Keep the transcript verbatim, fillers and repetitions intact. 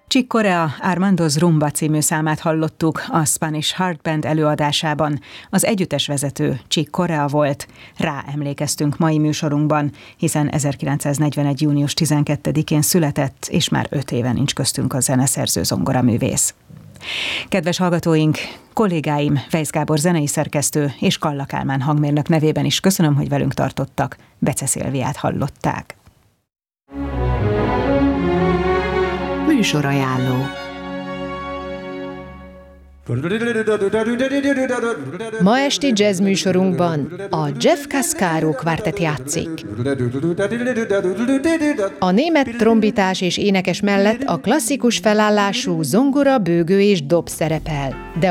Chick Corea Armando's Rumba című számát hallottuk a Spanish Heart Band előadásában. Az együttes vezető Chick Corea volt, rá emlékeztünk mai műsorunkban, hiszen ezerkilencszáznegyvenegy. június tizenkettedikén született, és már öt éve nincs köztünk a zeneszerző zongoraművész. Kedves hallgatóink, kollégáim Weisz Gábor zenei szerkesztő és Kalla Kálmán hangmérnök nevében is köszönöm, hogy velünk tartottak. Bece Szilviát hallották. Műsorajánló. Ma esti jazz műsorunkban a Jeff Cascaro Quartet játszik. A német trombitás és énekes mellett a klasszikus felállású zongora, bőgő és dob szerepel, de